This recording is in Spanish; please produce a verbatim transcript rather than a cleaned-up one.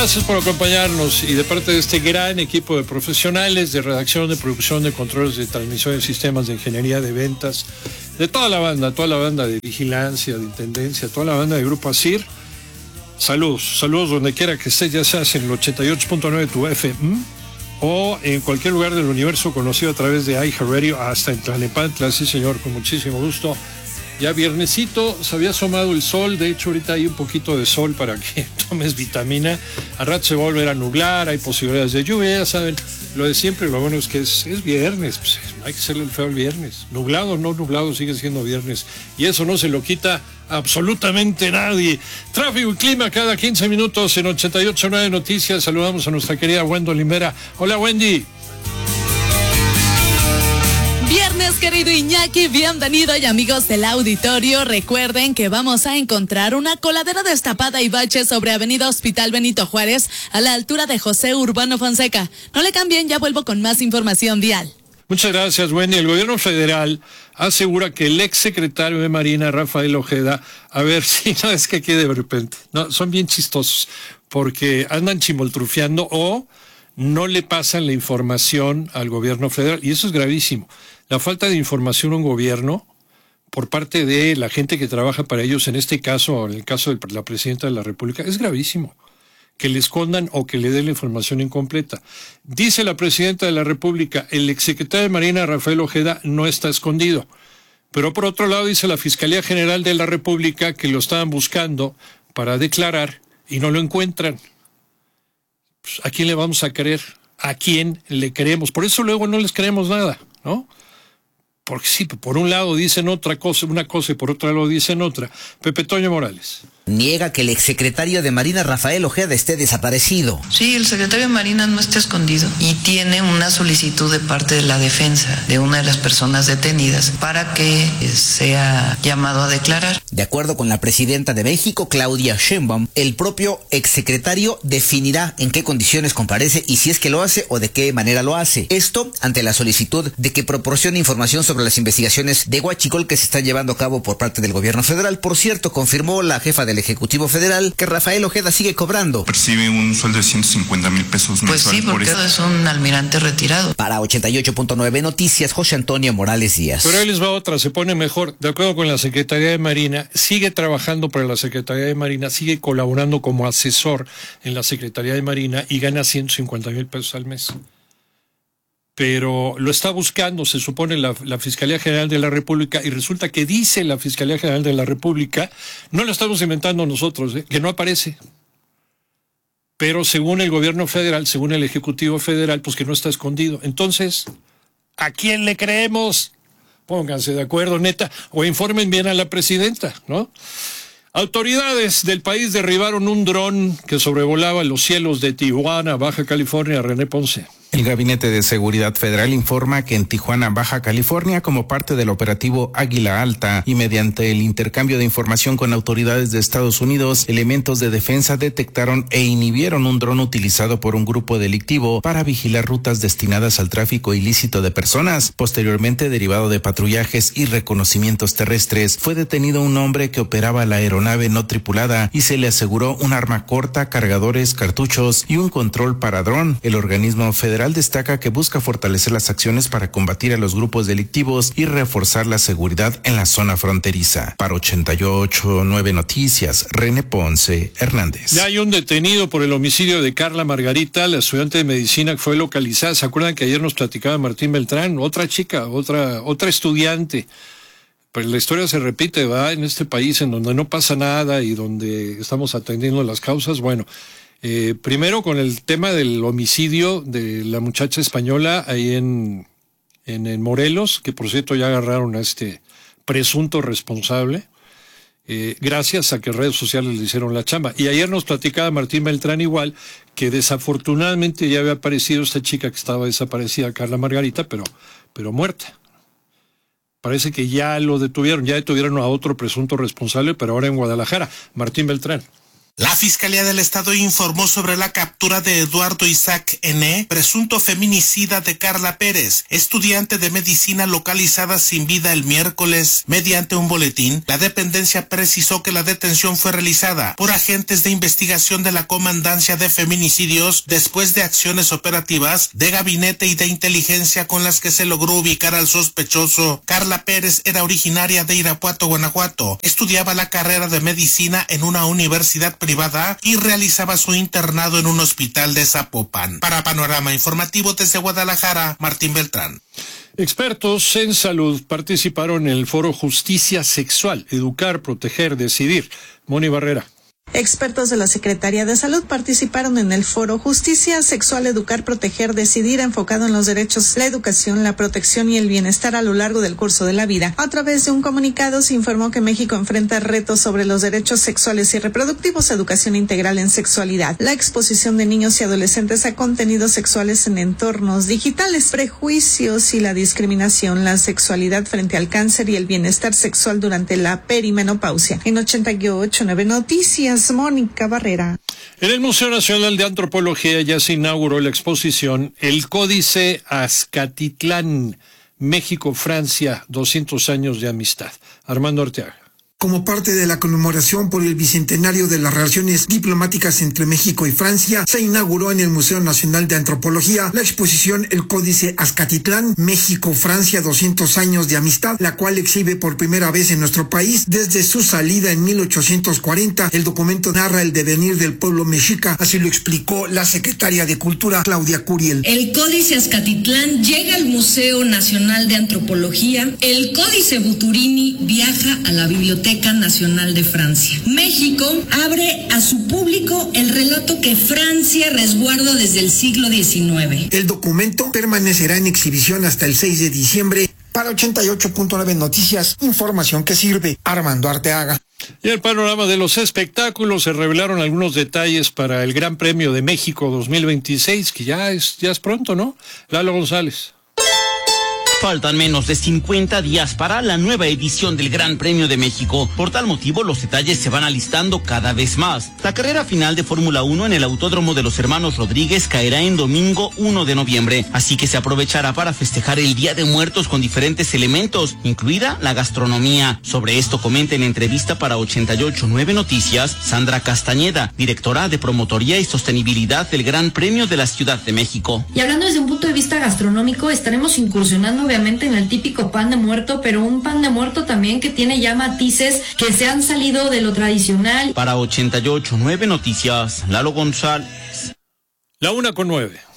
Gracias por acompañarnos y de parte de este gran equipo de profesionales de redacción, de producción, de controles de transmisión de sistemas, de ingeniería, de ventas, de toda la banda, toda la banda de vigilancia, de intendencia, toda la banda de Grupo ASIR. Saludos, saludos donde quiera que estés, ya seas en el ochenta y ocho punto nueve tu F M o en cualquier lugar del universo conocido a través de iHeartRadio, hasta en Tlalnepantla. Sí, señor, con muchísimo gusto. Ya viernesito, se había asomado el sol, de hecho ahorita hay un poquito de sol para que tomes vitamina. Al rato se va a volver a nublar, hay posibilidades de lluvia, ya saben, lo de siempre. Lo bueno es que es, es viernes, pues hay que hacerle el feo el viernes. Nublado o no nublado, sigue siendo viernes. Y eso no se lo quita absolutamente nadie. Tráfico y clima cada quince minutos en ochenta y ocho punto nueve Noticias. Saludamos a nuestra querida Wendy Olivera. Hola, Wendy. Viernes, querido Iñaki, bienvenido. Y amigos del auditorio, recuerden que vamos a encontrar una coladera destapada y baches sobre Avenida Hospital Benito Juárez, a la altura de José Urbano Fonseca. No le cambien, ya vuelvo con más información vial. Muchas gracias, Wendy. El gobierno federal asegura que el exsecretario de Marina, Rafael Ojeda, a ver si no es que aquí de repente, no, son bien chistosos, porque andan chimoltrufeando o no le pasan la información al gobierno federal, y eso es gravísimo. La falta de información a un gobierno por parte de la gente que trabaja para ellos, en este caso, en el caso de la presidenta de la República, es gravísimo. Que le escondan o que le den la información incompleta. Dice la presidenta de la República, el exsecretario de Marina, Rafael Ojeda, no está escondido. Pero por otro lado dice la Fiscalía General de la República que lo estaban buscando para declarar y no lo encuentran. Pues, ¿a quién le vamos a creer? ¿A quién le creemos? Por eso luego no les creemos nada, ¿no? Porque sí, por un lado dicen otra cosa, una cosa y por otro lado dicen otra. Pepe Toño Morales. Niega que el exsecretario de Marina, Rafael Ojeda, esté desaparecido. Sí, el secretario de Marina no está escondido y tiene una solicitud de parte de la defensa de una de las personas detenidas para que sea llamado a declarar. De acuerdo con la presidenta de México, Claudia Sheinbaum, el propio exsecretario definirá en qué condiciones comparece y si es que lo hace o de qué manera lo hace. Esto ante la solicitud de que proporcione información sobre las investigaciones de Huachicol que se están llevando a cabo por parte del gobierno federal. Por cierto, confirmó la jefa del Ejecutivo Federal que Rafael Ojeda sigue cobrando. Percibe un sueldo de ciento cincuenta mil pesos mensual. Pues sí, porque por es un almirante retirado. Para ochenta y ocho punto nueve Noticias, José Antonio Morales Díaz. Pero ahí les va otra, se pone mejor. De acuerdo con la Secretaría de Marina, sigue trabajando para la Secretaría de Marina, sigue colaborando como asesor en la Secretaría de Marina y gana ciento cincuenta mil pesos al mes. Pero lo está buscando, se supone, la, la Fiscalía General de la República, y resulta que dice la Fiscalía General de la República, no lo estamos inventando nosotros, ¿eh? que no aparece. Pero según el gobierno federal, según el Ejecutivo Federal, pues que no está escondido. Entonces, ¿a quién le creemos? Pónganse de acuerdo, neta, o informen bien a la presidenta, ¿no? Autoridades del país derribaron un dron que sobrevolaba los cielos de Tijuana, Baja California. René Ponce. El Gabinete de Seguridad Federal informa que en Tijuana, Baja California, como parte del operativo Águila Alta y mediante el intercambio de información con autoridades de Estados Unidos, elementos de defensa detectaron e inhibieron un dron utilizado por un grupo delictivo para vigilar rutas destinadas al tráfico ilícito de personas. Posteriormente, derivado de patrullajes y reconocimientos terrestres, fue detenido un hombre que operaba la aeronave no tripulada y se le aseguró un arma corta, cargadores, cartuchos y un control para dron. El organismo federal destaca que busca fortalecer las acciones para combatir a los grupos delictivos y reforzar la seguridad en la zona fronteriza. Para ochenta y ocho punto nueve Noticias, René Ponce Hernández. Ya hay un detenido por el homicidio de Carla Margarita, la estudiante de medicina que fue localizada. ¿Se acuerdan que ayer nos platicaba Martín Beltrán? Otra chica, otra, otra estudiante. Pues la historia se repite, ¿va? En este país en donde no pasa nada y donde estamos atendiendo las causas. Bueno, Eh, primero con el tema del homicidio de la muchacha española ahí en, en, en Morelos, que por cierto ya agarraron a este presunto responsable, eh, gracias a que redes sociales le hicieron la chamba. Y ayer nos platicaba Martín Beltrán igual, que desafortunadamente ya había aparecido esta chica que estaba desaparecida, Carla Margarita, pero, pero muerta. Parece que ya lo detuvieron, ya detuvieron a otro presunto responsable, pero ahora en Guadalajara. Martín Beltrán. La Fiscalía del Estado informó sobre la captura de Eduardo Isaac N., presunto feminicida de Carla Pérez, estudiante de medicina localizada sin vida el miércoles. Mediante un boletín, la dependencia precisó que la detención fue realizada por agentes de investigación de la Comandancia de Feminicidios después de acciones operativas de gabinete y de inteligencia con las que se logró ubicar al sospechoso. Carla Pérez era originaria de Irapuato, Guanajuato. Estudiaba la carrera de medicina en una universidad privada privada y realizaba su internado en un hospital de Zapopan. Para Panorama Informativo desde Guadalajara, Martín Beltrán. Expertos en salud participaron en el foro Justicia Sexual, Educar, Proteger, Decidir. Moni Barrera. Expertos de la Secretaría de Salud participaron en el foro Justicia Sexual, Educar, Proteger, Decidir, enfocado en los derechos, la educación, la protección y el bienestar a lo largo del curso de la vida. A través de un comunicado se informó que México enfrenta retos sobre los derechos sexuales y reproductivos, educación integral en sexualidad, la exposición de niños y adolescentes a contenidos sexuales en entornos digitales, prejuicios y la discriminación, la sexualidad frente al cáncer y el bienestar sexual durante la perimenopausia. En ochenta punto ocho nueve Noticias, Mónica Barrera. En el Museo Nacional de Antropología ya se inauguró la exposición El Códice Azcatitlán, México-Francia, doscientos años de amistad. Armando Arteaga. Como parte de la conmemoración por el bicentenario de las relaciones diplomáticas entre México y Francia, se inauguró en el Museo Nacional de Antropología la exposición El Códice Azcatitlán, México-Francia, doscientos años de amistad, la cual exhibe por primera vez en nuestro país desde su salida en mil ochocientos cuarenta. El documento narra el devenir del pueblo mexica, así lo explicó la secretaria de Cultura, Claudia Curiel. El Códice Azcatitlán llega al Museo Nacional de Antropología. El Códice Buturini viaja a la Biblioteca Nacional de Francia. México abre a su público el relato que Francia resguarda desde el siglo diecinueve. El documento permanecerá en exhibición hasta el seis de diciembre. Para ochenta y ocho punto nueve Noticias, información que sirve. Armando Arteaga. Y en el panorama de los espectáculos se revelaron algunos detalles para el Gran Premio de México dos mil veintiséis, que ya es, ya es pronto, ¿no? Lalo González. Faltan menos de cincuenta días para la nueva edición del Gran Premio de México. Por tal motivo, los detalles se van alistando cada vez más. La carrera final de Fórmula uno en el Autódromo de los Hermanos Rodríguez caerá en domingo uno de noviembre, así que se aprovechará para festejar el Día de Muertos con diferentes elementos, incluida la gastronomía. Sobre esto comenta en entrevista para ochenta y ocho punto nueve Noticias, Sandra Castañeda, directora de Promotoría y Sostenibilidad del Gran Premio de la Ciudad de México. Y hablando desde un punto de vista gastronómico, estaremos incursionando obviamente en el típico pan de muerto, pero un pan de muerto también que tiene ya matices que se han salido de lo tradicional. Para ochenta y ocho punto nueve Noticias, Lalo González. La una con nueve.